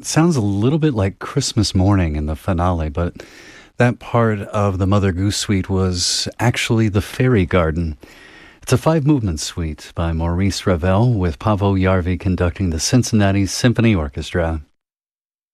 Sounds a little bit like Christmas Morning in the finale, but that part of the Mother Goose suite was actually the Fairy Garden. It's a five-movement suite by Maurice Ravel with Paavo Järvi conducting the Cincinnati Symphony Orchestra.